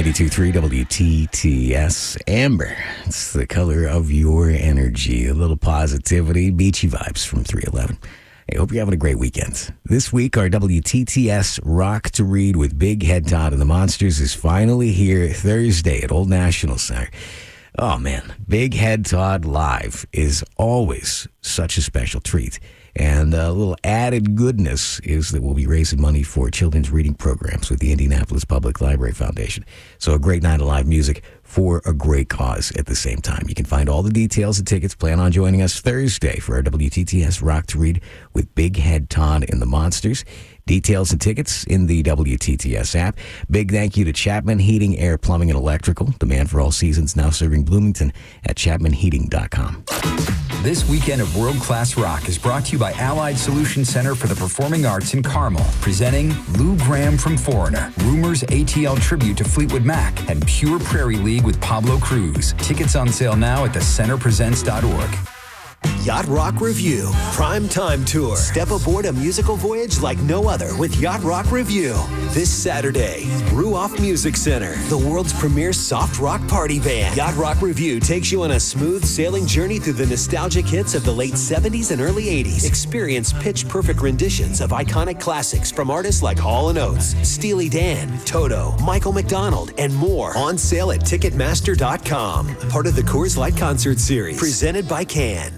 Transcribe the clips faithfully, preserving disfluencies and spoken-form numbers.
ninety-two point three W T T S. Amber, it's the color of your energy. A little positivity, beachy vibes from three eleven. Hey, hope you're having a great weekend. This week, our W T T S Rock to Read with Big Head Todd and the Monsters is finally here Thursday at Old National Center. Oh, man, Big Head Todd live is always such a special treat. And a little added goodness is that we'll be raising money for children's reading programs with the Indianapolis Public Library Foundation. So a great night of live music for a great cause at the same time. You can find all the details and tickets. Plan on joining us Thursday for our W T T S Rock to Read with Big Head Todd and the Monsters. Details and tickets in the W T T S app. Big thank you to Chapman Heating, Air, Plumbing, and Electrical. Demand for all seasons, now serving Bloomington at chapman heating dot com. This weekend of World Class Rock is brought to you by Allied Solutions Center for the Performing Arts in Carmel, presenting Lou Gramm from Foreigner, Rumors A T L Tribute to Fleetwood Mac, and Pure Prairie League with Pablo Cruz. Tickets on sale now at the center presents dot org. Yacht Rock Review Prime Time Tour. Step aboard a musical voyage like no other with Yacht Rock Review. This Saturday, Ruoff Music Center, the world's premier soft rock party band. Yacht Rock Review takes you on a smooth sailing journey through the nostalgic hits of the late seventies and early eighties. Experience pitch-perfect renditions of iconic classics from artists like Hall and Oates, Steely Dan, Toto, Michael McDonald, and more. On sale at ticketmaster dot com. Part of the Coors Light Concert Series. Presented by Can.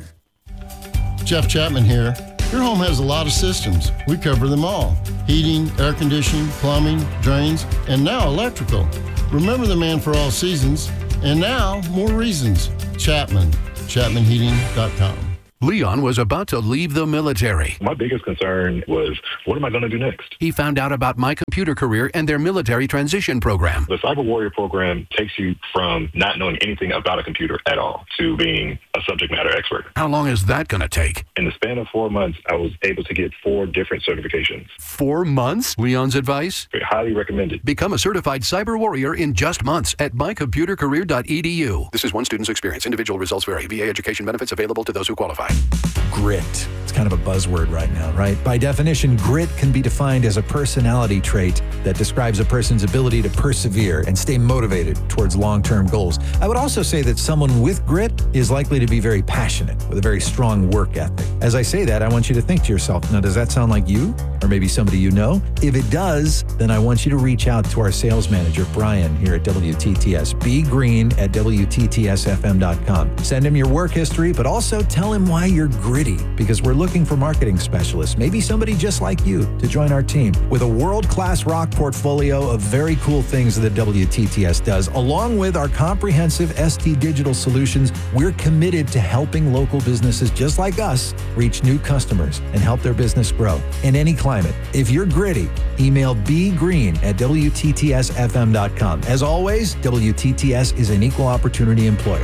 Jeff Chapman here. Your home has a lot of systems. We cover them all. Heating, air conditioning, plumbing, drains, and now electrical. Remember the man for all seasons, and now more reasons. Chapman, chapman heating dot com. Leon was about to leave the military. My biggest concern was, what am I going to do next? He found out about My Computer Career and their military transition program. The Cyber Warrior program takes you from not knowing anything about a computer at all to being a subject matter expert. How long is that going to take? In the span of four months, I was able to get four different certifications. Four months? Leon's advice? Highly recommended. Become a certified cyber warrior in just months at my computer career dot e d u. This is one student's experience. Individual results vary. V A education benefits available to those who qualify. Grit. It's kind of a buzzword right now, right? By definition, grit can be defined as a personality trait that describes a person's ability to persevere and stay motivated towards long-term goals. I would also say that someone with grit is likely to be very passionate with a very strong work ethic. As I say that, I want you to think to yourself, now, does that sound like you? Or maybe somebody you know? If it does, then I want you to reach out to our sales manager, Brian, here at W T T S. B Green at W T T S F M dot com. Send him your work history, but also tell him why you're gritty, because we're looking for marketing specialists, maybe somebody just like you, to join our team. With a world-class rock portfolio of very cool things that W T T S does, along with our comprehensive S T Digital solutions, we're committed to helping local businesses just like us reach new customers and help their business grow in any climate. If you're gritty, email bgreen at W T T S F M dot com. As always, W T T S is an equal opportunity employer.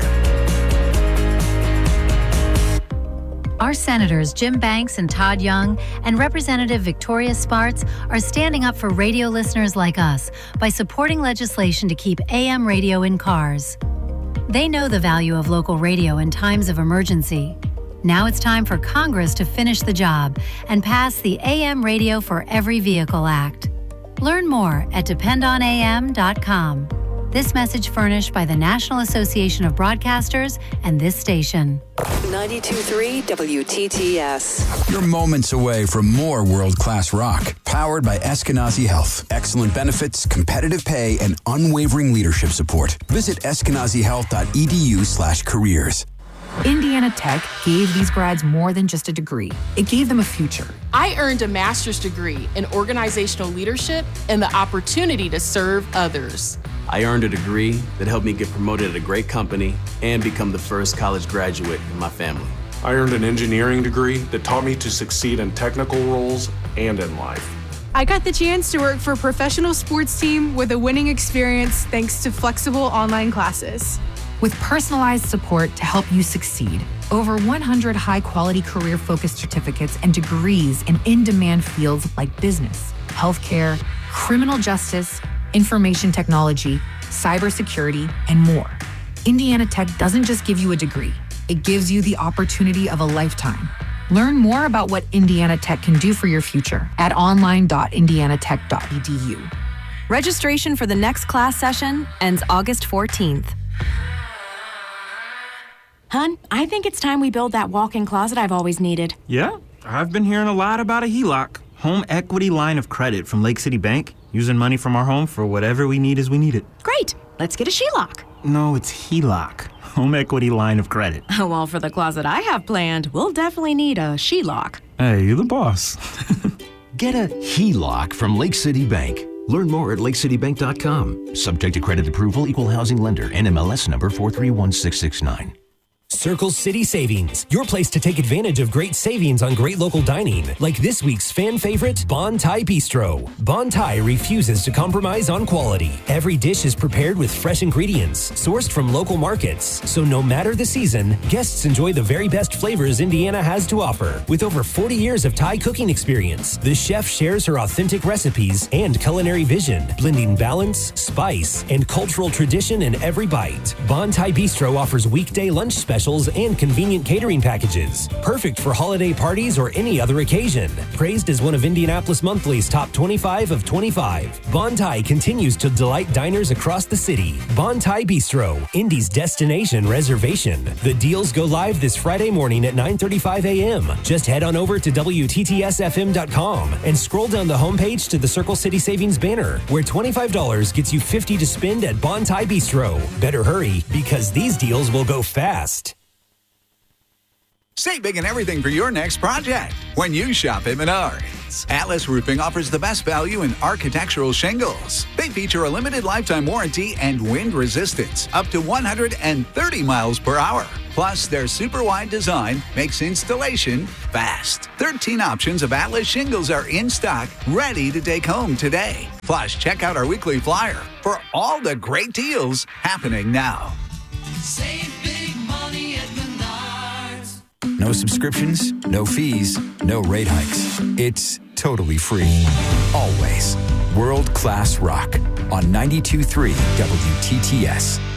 Our senators Jim Banks and Todd Young and Representative Victoria Spartz are standing up for radio listeners like us by supporting legislation to keep A M radio in cars. They know the value of local radio in times of emergency. Now it's time for Congress to finish the job and pass the A M Radio for Every Vehicle Act. Learn more at depend on A M dot com. This message furnished by the National Association of Broadcasters and this station. ninety-two point three W T T S. You're moments away from more world-class rock. Powered by Eskenazi Health. Excellent benefits, competitive pay, and unwavering leadership support. Visit eskenazi health dot e d u slash careers. Indiana Tech gave these grads more than just a degree. It gave them a future. I earned a master's degree in organizational leadership and the opportunity to serve others. I earned a degree that helped me get promoted at a great company and become the first college graduate in my family. I earned an engineering degree that taught me to succeed in technical roles and in life. I got the chance to work for a professional sports team with a winning experience thanks to flexible online classes. With personalized support to help you succeed. Over one hundred high-quality career-focused certificates and degrees in in-demand fields like business, healthcare, criminal justice, information technology, cybersecurity, and more. Indiana Tech doesn't just give you a degree. It gives you the opportunity of a lifetime. Learn more about what Indiana Tech can do for your future at online dot indiana tech dot e d u. Registration for the next class session ends August fourteenth. Hun, I think it's time we build that walk-in closet I've always needed. Yeah, I've been hearing a lot about a H E L O C, home equity line of credit from Lake City Bank, using money from our home for whatever we need as we need it. Great, let's get a H E L O C. No, it's H E L O C, home equity line of credit. Well, for the closet I have planned, we'll definitely need a H E L O C. Hey, you're the boss. Get a H E L O C from Lake City Bank. Learn more at lake city bank dot com. Subject to credit approval, equal housing lender, N M L S number four three one six six nine. Circle City Savings, your place to take advantage of great savings on great local dining, like this week's fan favorite, Bon Thai Bistro. Bon Thai refuses to compromise on quality. Every dish is prepared with fresh ingredients, sourced from local markets. So no matter the season, guests enjoy the very best flavors Indiana has to offer. With over forty years of Thai cooking experience, the chef shares her authentic recipes and culinary vision, blending balance, spice, and cultural tradition in every bite. Bon Thai Bistro offers weekday lunch specials and convenient catering packages, perfect for holiday parties or any other occasion. Praised as one of Indianapolis Monthly's top twenty-five of twenty-five, Bon Thai continues to delight diners across the city. Bon Thai Bistro, Indy's destination reservation. The deals go live this Friday morning at nine thirty-five a.m. Just head on over to W T T S F M dot com and scroll down the homepage to the Circle City Savings banner, where twenty-five dollars gets you fifty dollars to spend at Bon Thai Bistro. Better hurry, because these deals will go fast. Save big and everything for your next project when you shop at Menards. Atlas Roofing offers the best value in architectural shingles. They feature a limited lifetime warranty and wind resistance up to one hundred thirty miles per hour. Plus, their super wide design makes installation fast. thirteen options of Atlas shingles are in stock, ready to take home today. Plus, check out our weekly flyer for all the great deals happening now. Save big money at Menards. No subscriptions, no fees, no rate hikes. It's totally free. Always. World-class rock on ninety-two point three W T T S.